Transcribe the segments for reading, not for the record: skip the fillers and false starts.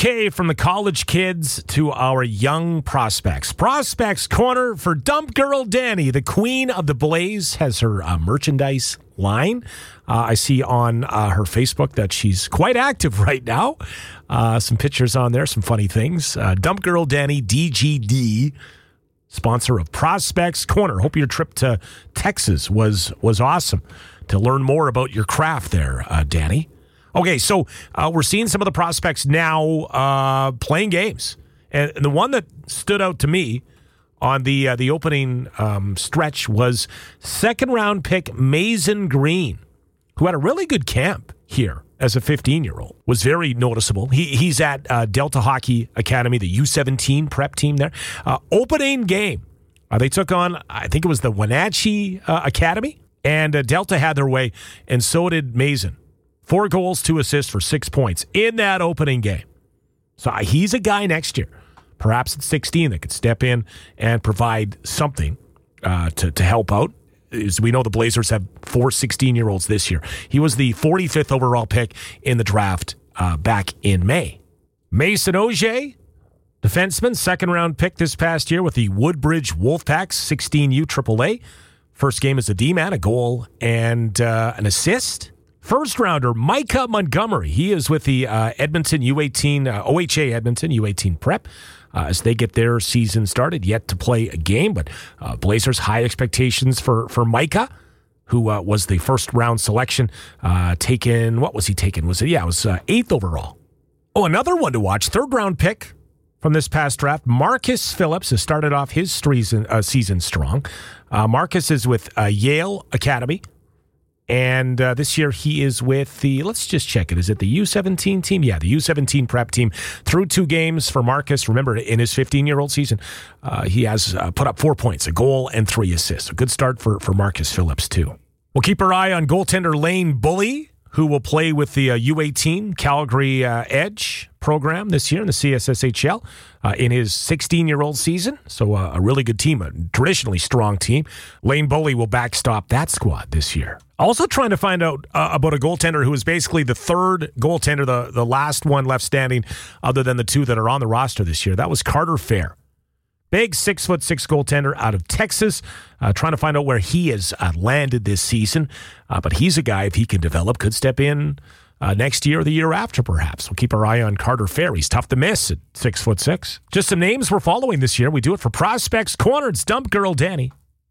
Okay, from the college kids to our young prospects. Prospects Corner for Dump Girl Danny, the queen of the Blaze, has her merchandise line. I see on her Facebook that she's quite active right now. Some pictures on there, some funny things. Dump Girl Danny, DGD, sponsor of Prospects Corner. Hope your trip to Texas was awesome to learn more about your craft there, Danny. Okay, so we're seeing some of the prospects now playing games. And the one that stood out to me on the opening stretch was second-round pick Mason Green, who had a really good camp here as a 15-year-old. Was very noticeable. He's at Delta Hockey Academy, the U17 prep team there. Opening game, they took on, I think it was the Wenatchee Academy, and Delta had their way, and so did Mason. 4 goals, 2 assists for 6 points in that opening game. So he's a guy next year, perhaps at 16, that could step in and provide something to help out. As we know, the Blazers have 4 16-year-olds this year. He was the 45th overall pick in the draft back in May. Mason Auger, defenseman, second-round pick this past year with the Woodbridge Wolfpacks, 16U AAA. First game as a D-man, a goal and an assist. First rounder, Micah Montgomery. He is with the Edmonton U18, OHA Edmonton U18 prep as they get their season started. Yet to play a game, but Blazers high expectations for Micah, who was the first round selection taken. What was he taken? Was it 8th overall. Oh, another one to watch. Third round pick from this past draft. Marcus Phillips has started off his season strong. Marcus is with Yale Academy. And this year he is with let's just check it. Is it the U17 team? Yeah, the U17 prep team. Through 2 games for Marcus. Remember, in his 15-year-old season, he has put up 4 points, a goal, and 3 assists. A good start for Marcus Phillips, too. We'll keep our eye on goaltender Lane Bully, who will play with the U18 Calgary Edge program this year in the CSSHL in his 16-year-old season. So a really good team, a traditionally strong team. Lane Bully will backstop that squad this year. Also trying to find out about a goaltender who is basically the third goaltender, the last one left standing other than the 2 that are on the roster this year. That was Carter Fair. Big 6'6" goaltender out of Texas, trying to find out where he has landed this season. But he's a guy, if he can develop, could step in next year or the year after, perhaps. We'll keep our eye on Carter Fair. He's tough to miss at 6'6". Just some names we're following this year. We do it for Prospects Corner. It's Dump Girl Danny.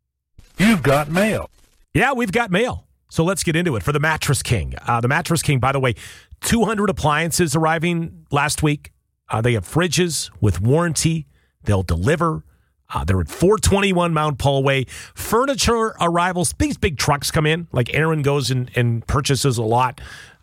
You've got mail. Yeah, we've got mail. So let's get into it. For the Mattress King. The Mattress King, by the way, 200 appliances arriving last week. They have fridges with warranty. They'll deliver. They're at 421 Mount Pullaway. Furniture arrivals. These big trucks come in. Like Aaron goes and purchases a lot,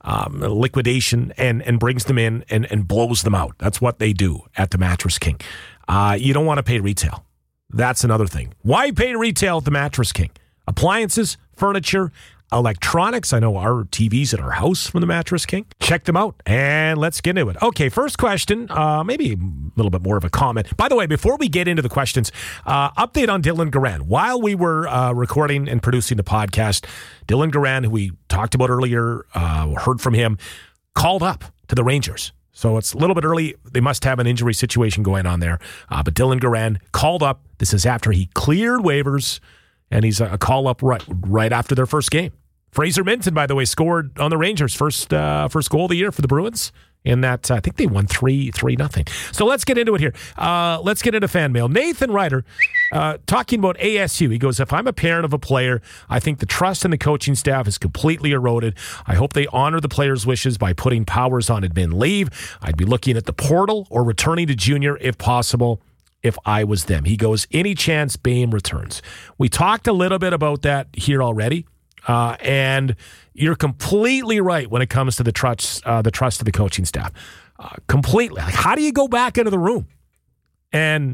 liquidation, and brings them in and blows them out. That's what they do at the Mattress King. You don't want to pay retail. That's another thing. Why pay retail at the Mattress King? Appliances, furniture, electronics. I know our TVs at our house from the Mattress King. Check them out, and let's get into it. Okay, first question, maybe a little bit more of a comment. By the way, before we get into the questions, update on Dylan Garand. While we were recording and producing the podcast, Dylan Garand, who we talked about earlier, heard from him, called up to the Rangers. So it's a little bit early. They must have an injury situation going on there. But Dylan Garand called up. This is after he cleared waivers, and he's a call up right after their first game. Fraser Minton, by the way, scored on the Rangers' first goal of the year for the Bruins. In that, I think they won 3-0. So let's get into it here. Let's get into fan mail. Nathan Ryder, talking about ASU. He goes, if I'm a parent of a player, I think the trust in the coaching staff is completely eroded. I hope they honor the player's wishes by putting Powers on admin leave. I'd be looking at the portal or returning to junior if possible. If I was them. He goes, any chance Boehm returns? We talked a little bit about that here already. And you're completely right when it comes to the trust of the coaching staff. Completely. Like, how do you go back into the room and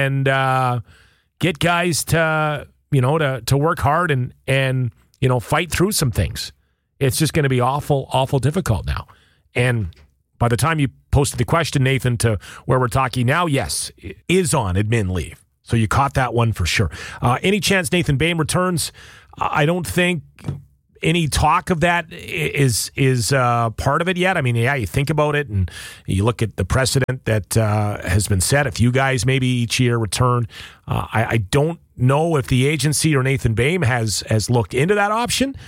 get guys to work hard and fight through some things? It's just going to be awful difficult now. And by the time you posted the question, Nathan, to where we're talking now, yes, is on admin leave. So you caught that one for sure. Any chance Nathan Boehm returns? I don't think any talk of that is part of it yet? I mean, yeah, you think about it and you look at the precedent that has been set. A few guys maybe each year return. I don't know if the agency or Nathan Bain has looked into that option.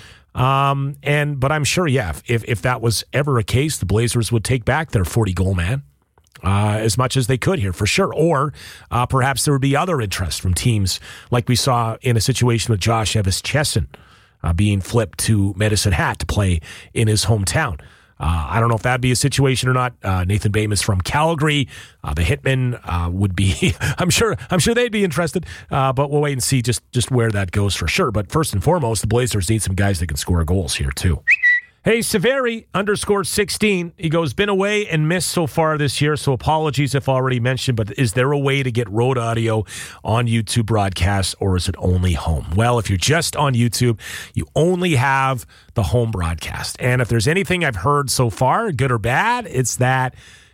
But I'm sure, yeah, if that was ever a case, the Blazers would take back their 40-goal man as much as they could here, for sure. Or perhaps there would be other interest from teams like we saw in a situation with Josh Evans-Chesson being flipped to Medicine Hat to play in his hometown. I don't know if that'd be a situation or not. Nathan Bain is from Calgary. The Hitmen would be, I'm sure they'd be interested. But we'll wait and see just where that goes for sure. But first and foremost, the Blazers need some guys that can score goals here too. Hey, Severi _16. He goes, been away and missed so far this year, so apologies if already mentioned, but is there a way to get road audio on YouTube broadcasts, or is it only home? Well, if you're just on YouTube, you only have the home broadcast. And if there's anything I've heard so far, good or bad, it's that,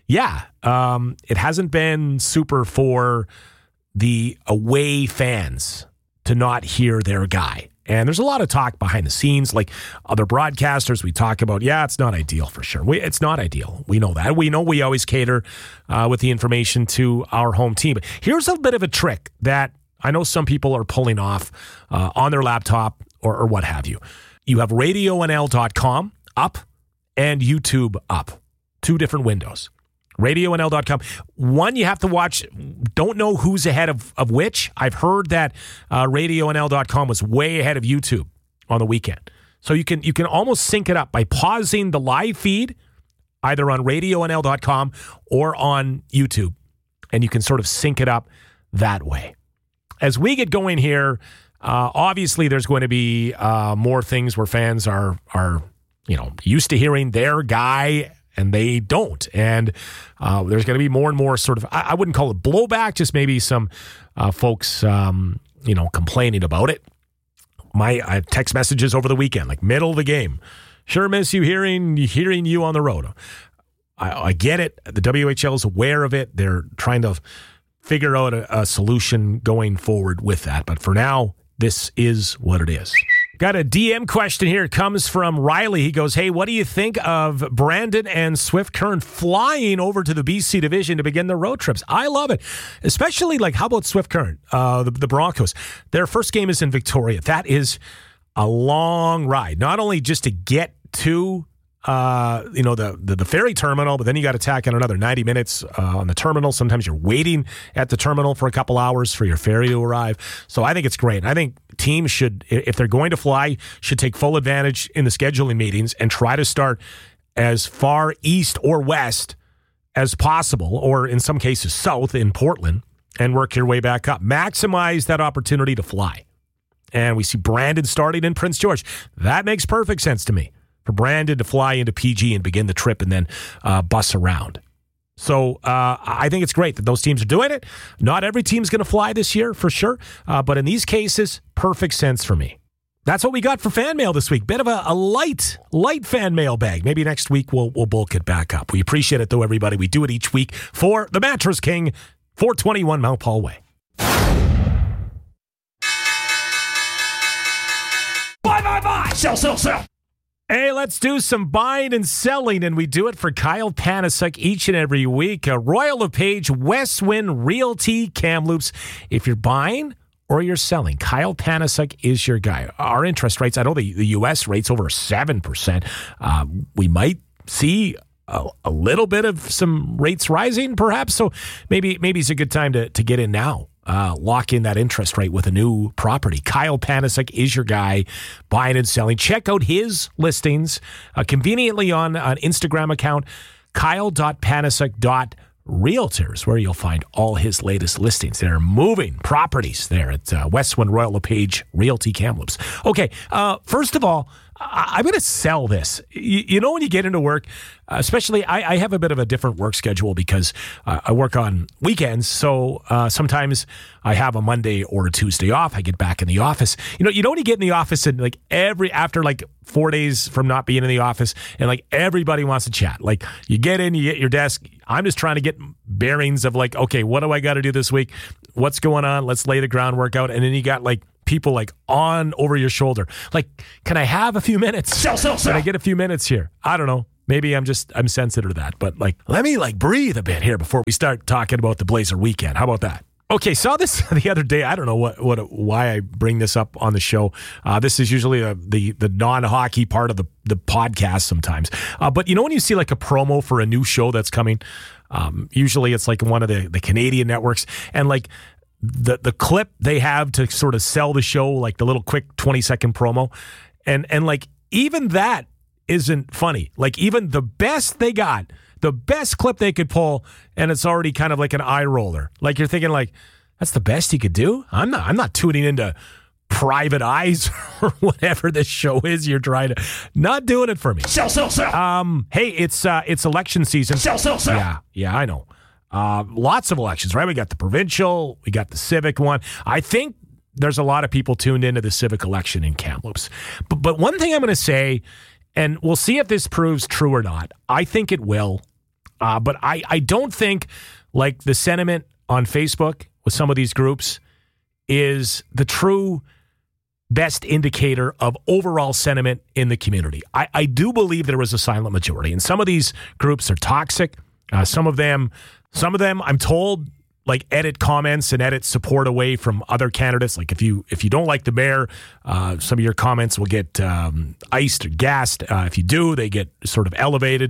it hasn't been super for the away fans to not hear their guy. And there's a lot of talk behind the scenes, like other broadcasters we talk about. Yeah, it's not ideal for sure. It's not ideal. We know that. We know we always cater with the information to our home team. But here's a bit of a trick that I know some people are pulling off on their laptop or what have you. You have RadioNL.com up and YouTube up. Two different windows. RadioNL.com. One, you have to watch. Don't know who's ahead of which. I've heard that RadioNL.com was way ahead of YouTube on the weekend. So you can almost sync it up by pausing the live feed, either on RadioNL.com or on YouTube, and you can sort of sync it up that way. As we get going here, obviously there's going to be more things where fans are used to hearing their guy, and they don't. And there's going to be more and more sort of, I wouldn't call it blowback, just maybe some folks, complaining about it. My text messages over the weekend, like middle of the game. Sure miss you hearing you on the road. I get it. The WHL is aware of it. They're trying to figure out a solution going forward with that. But for now, this is what it is. Got a DM question here. It comes from Riley. He goes, hey, what do you think of Brandon and Swift Current flying over to the BC division to begin their road trips? I love it. Especially, how about Swift Current, the Broncos? Their first game is in Victoria. That is a long ride. Not only just to get to the ferry terminal, but then you got to tack on another 90 minutes on the terminal. Sometimes you're waiting at the terminal for a couple hours for your ferry to arrive. So I think it's great. I think teams should, if they're going to fly, should take full advantage in the scheduling meetings and try to start as far east or west as possible, or in some cases south in Portland, and work your way back up. Maximize that opportunity to fly. And we see Brandon starting in Prince George. That makes perfect sense to me, for Brandon to fly into PG and begin the trip and then bus around. So I think it's great that those teams are doing it. Not every team's going to fly this year, for sure. But in these cases, perfect sense for me. That's what we got for fan mail this week. Bit of a light fan mail bag. Maybe next week we'll bulk it back up. We appreciate it, though, everybody. We do it each week for the Mattress King, 421 Mount Paul Way. Buy. Sell. Hey, let's do some buying and selling, and we do it for Kyle Panasuk each and every week. Royal LePage, Westwind Realty Kamloops. If you're buying or you're selling, Kyle Panasuk is your guy. Our interest rates, I know the U.S. rate's over 7%. We might see a little bit of some rates rising, perhaps. So maybe it's a good time to get in now. Lock in that interest rate with a new property. Kyle Panasuk is your guy, buying and selling. Check out his listings conveniently on an Instagram account, kyle.panasuk.realtors, where you'll find all his latest listings. They're moving properties there at Westwind Royal LePage Realty Kamloops. Okay, first of all, I'm going to sell this. You know, when you get into work, especially I have a bit of a different work schedule because I work on weekends. So sometimes I have a Monday or a Tuesday off. I get back in the office. You know when you get in the office and after 4 days from not being in the office and everybody wants to chat. You get in, you get your desk. I'm just trying to get bearings of okay, what do I got to do this week? What's going on? Let's lay the groundwork out. And then you got people like on over your shoulder. Like, can I have a few minutes? Sell. Can I get a few minutes here? I don't know. Maybe I'm sensitive to that. But like, let me like breathe a bit here before we start talking about the Blazer weekend. How about that? Okay, saw this the other day. I don't know why I bring this up on the show. This is usually the non-hockey part of the podcast sometimes. But you know when you see like a promo for a new show that's coming, usually it's like one of the Canadian networks, and like the clip they have to sort of sell the show, like the little quick 20-second promo, and like even that isn't funny. Like even the best they got, the best clip they could pull, and it's already kind of like an eye roller. Like you're thinking like, that's the best he could do? I'm not tuning into Private Eyes or whatever this show is you're trying to. Not doing it for me. Sell. Hey, it's election season. Sell. Yeah, I know. Lots of elections, right? We got the provincial, we got the civic one. I think there's a lot of people tuned into the civic election in Kamloops. But one thing I'm going to say, and we'll see if this proves true or not. I think it will. But I don't think like the sentiment on Facebook with some of these groups is the true best indicator of overall sentiment in the community. I do believe there was a silent majority, and some of these groups are toxic. Some of them, I'm told, like edit comments and edit support away from other candidates. Like if you don't like the mayor, some of your comments will get iced or gassed. If you do, they get sort of elevated.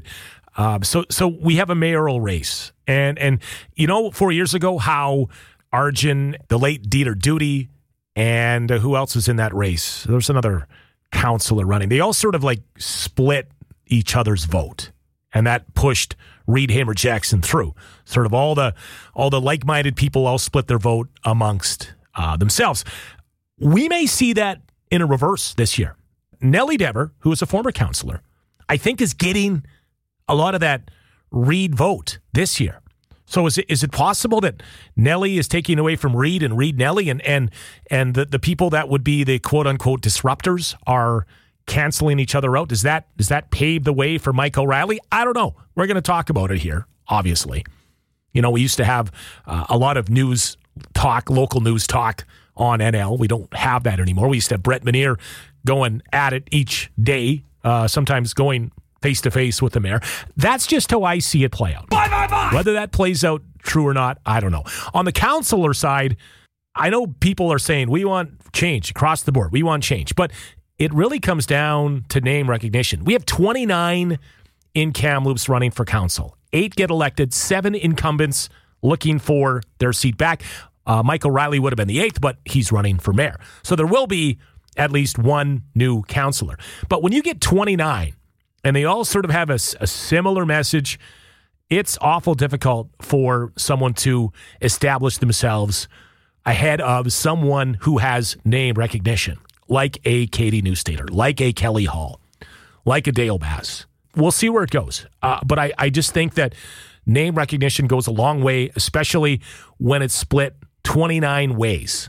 So we have a mayoral race, and you know 4 years ago how Arjun, the late Dieter Duty, and who else was in that race? There was another councillor running. They all sort of like split each other's vote, and that pushed Reed Hamer Jackson through. Sort of all the like-minded people all split their vote amongst themselves. We may see that in a reverse this year. Nellie Dever, who is a former councillor, I think is getting a lot of that Reed vote this year. So is it possible that Nellie is taking away from Reed and Reed Nellie, and the people that would be the quote-unquote disruptors are canceling each other out? Does that pave the way for Mike O'Reilly? I don't know. We're going to talk about it here, obviously. You know, we used to have a lot of news talk, local news talk on NL. We don't have that anymore. We used to have Brett Manier going at it each day, sometimes going face-to-face with the mayor. That's just how I see it play out. Bye. Whether that plays out true or not, I don't know. On the councillor side, I know people are saying, we want change across the board. We want change. But it really comes down to name recognition. We have 29 in Kamloops running for council. 8 get elected, 7 incumbents looking for their seat back. Mike O'Reilly would have been the 8th, but he's running for mayor. So there will be at least one new councillor. But when you get 29, and they all sort of have a similar message, it's awful difficult for someone to establish themselves ahead of someone who has name recognition, like a Katie Newstater, like a Kelly Hall, like a Dale Bass. We'll see where it goes. But I just think that name recognition goes a long way, especially when it's split 29 ways.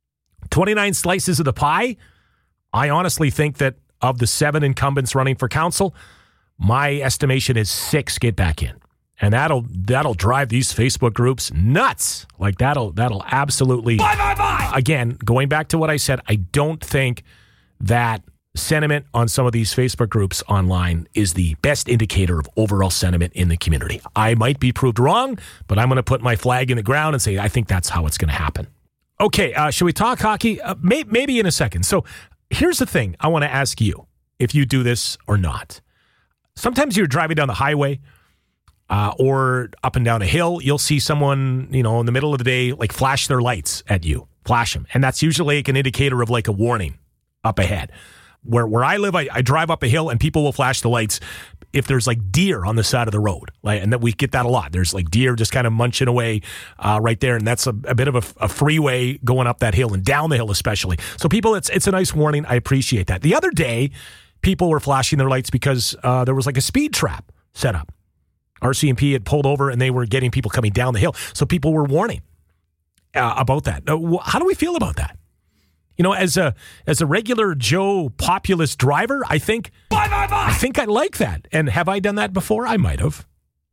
29 slices of the pie. I honestly think that of the 7 incumbents running for council, my estimation is 6 get back in. And that'll drive these Facebook groups nuts. Like that'll absolutely. Bye. Again, going back to what I said, I don't think that sentiment on some of these Facebook groups online is the best indicator of overall sentiment in the community. I might be proved wrong, but I'm going to put my flag in the ground and say I think that's how it's going to happen. Okay, should we talk hockey? Maybe in a second. So here's the thing I want to ask you, if you do this or not. Sometimes you're driving down the highway or up and down a hill. You'll see someone, in the middle of the day, like flash their lights at you, flash them. And that's usually like an indicator of like a warning up ahead. Where I live, I drive up a hill and people will flash the lights if there's like deer on the side of the road. And that we get that a lot. There's like deer just kind of munching away right there. And that's a bit of a freeway going up that hill and down the hill especially. So people, it's a nice warning. I appreciate that. The other day, people were flashing their lights because there was like a speed trap set up. RCMP had pulled over and they were getting people coming down the hill. So people were warning about that. How do we feel about that? As a regular Joe populist driver, I think I like that. And have I done that before? I might have.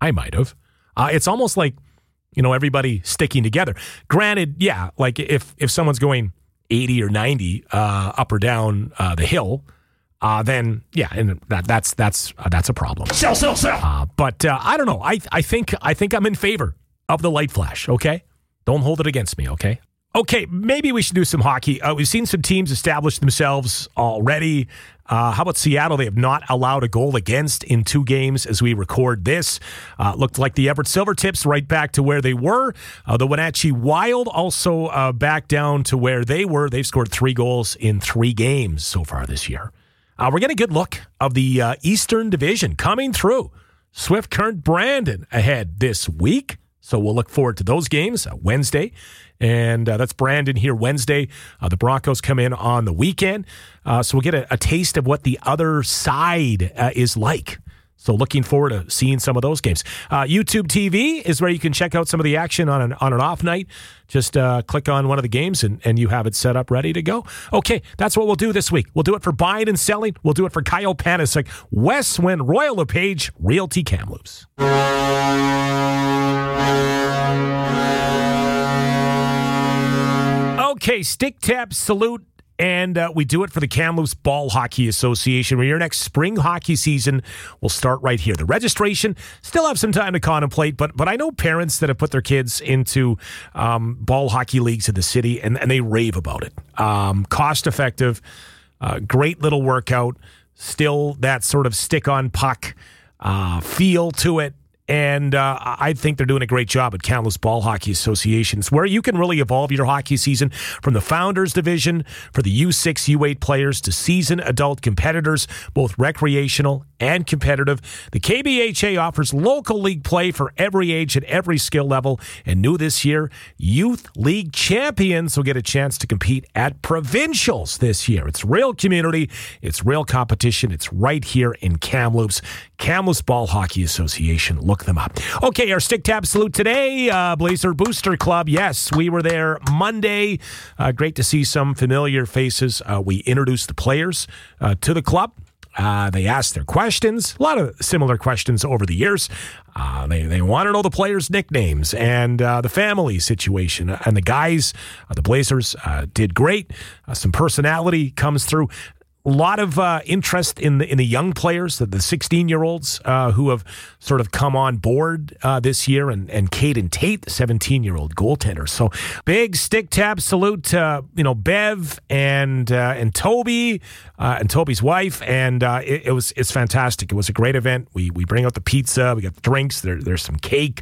It's almost like, everybody sticking together. Granted, yeah, like if someone's going 80 or 90 up or down the hill, then yeah, and that's a problem. Sell. But I don't know. I think I'm in favor of the light flash. Okay, don't hold it against me. Okay. Okay, maybe we should do some hockey. We've seen some teams establish themselves already. How about Seattle? They have not allowed a goal against in 2 games as we record this. Looked like the Everett Silvertips right back to where they were. The Wenatchee Wild also back down to where they were. They've scored 3 goals in 3 games so far this year. We're getting a good look of the Eastern Division coming through. Swift Current Brandon ahead this week. So we'll look forward to those games Wednesday. And that's Brandon here Wednesday. The Broncos come in on the weekend. So we'll get a taste of what the other side is like. So looking forward to seeing some of those games. YouTube TV is where you can check out some of the action on an off night. Just click on one of the games and you have it set up ready to go. Okay, that's what we'll do this week. We'll do it for buying and selling. We'll do it for Kyle Panasic, Wes Wynn, Royal LePage, Realty Kamloops. Okay, stick tap salute, and we do it for the Kamloops Ball Hockey Association, where your next spring hockey season will start right here. The registration, still have some time to contemplate, but I know parents that have put their kids into ball hockey leagues in the city, and they rave about it. Cost-effective, great little workout, still that sort of stick-on-puck feel to it. And I think they're doing a great job at Kamloops Ball Hockey Association. It's where you can really evolve your hockey season from the Founders Division for the U6, U8 players to seasoned adult competitors, both recreational and competitive. The KBHA offers local league play for every age and every skill level. And new this year, Youth League champions will get a chance to compete at provincials this year. It's real community. It's real competition. It's right here in Kamloops. Kamloops Ball Hockey Association. Look them up. Okay, our stick tap salute today, Blazer Booster Club. Yes, we were there Monday. Great to see some familiar faces. We introduced the players to the club. They asked their questions, a lot of similar questions over the years. They want to know the players' nicknames and the family situation. And the guys, the Blazers, did great. Some personality comes through. A lot of interest in the young players, the 16-year-olds who have sort of come on board this year, and Caden Tate, the 17-year-old goaltender. So big stick tap salute to Bev and Toby and Toby's wife, and it's fantastic. It was a great event. We bring out the pizza, we got the drinks. There's some cake.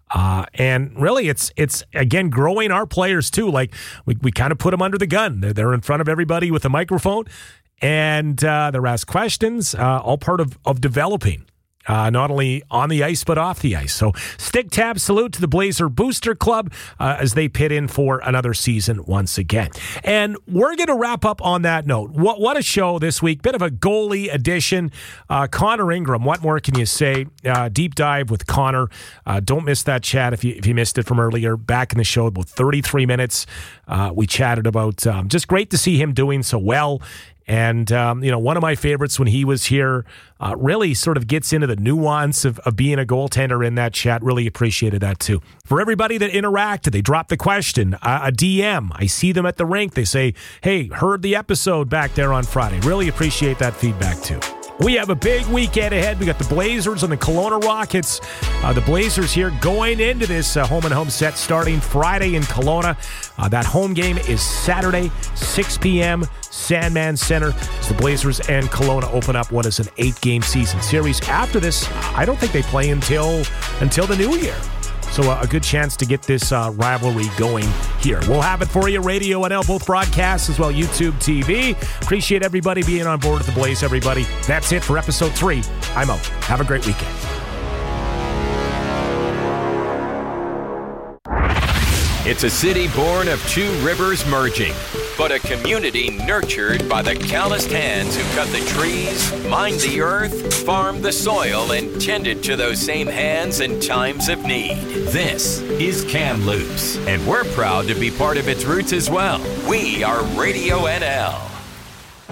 And really, it's again growing our players too. Like we kind of put them under the gun. They're in front of everybody with a microphone. And they're asked questions, all part of developing, not only on the ice, but off the ice. So stick tap salute to the Blazer Booster Club as they pit in for another season once again. And we're going to wrap up on that note. What a show this week. Bit of a goalie edition. Connor Ingram, what more can you say? Deep dive with Connor. Don't miss that chat if you missed it from earlier. Back in the show, about 33 minutes. We chatted about just great to see him doing so well. And, one of my favorites when he was here really sort of gets into the nuance of being a goaltender in that chat. Really appreciated that, too. For everybody that interacted, they dropped the question, a DM. I see them at the rink. They say, hey, heard the episode back there on Friday. Really appreciate that feedback, too. We have a big weekend ahead. We got the Blazers and the Kelowna Rockets. The Blazers here going into this home-and-home set starting Friday in Kelowna. That home game is Saturday, 6 p.m., Sandman Center. As the Blazers and Kelowna open up what is an 8-game season series. After this, I don't think they play until the new year. So a good chance to get this rivalry going here. We'll have it for you, Radio NL, both broadcasts as well, YouTube TV. Appreciate everybody being on board with the Blaze, everybody. That's it for episode 3. I'm out. Have a great weekend. It's a city born of 2 rivers merging, but a community nurtured by the calloused hands who cut the trees, mined the earth, farmed the soil, and tended to those same hands in times of need. This is Kamloops, and we're proud to be part of its roots as well. We are Radio NL.